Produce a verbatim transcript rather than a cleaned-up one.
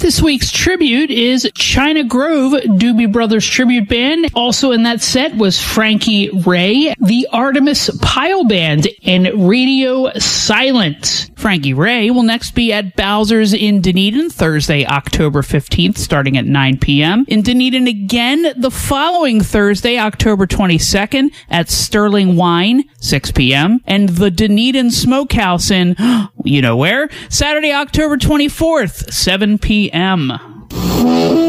This week's tribute is China Grove, Doobie Brothers tribute band. Also in that set was Frankie Ray, the Artemis Pyle Band, and Radio Silent. Frankie Ray will next be at Bowser's in Dunedin Thursday, October fifteenth, starting at nine p.m. In Dunedin again the following Thursday, October twenty-second, at Sterling Wine, six p.m. And the Dunedin Smokehouse in, you know where? Saturday, October twenty-fourth, seven p.m.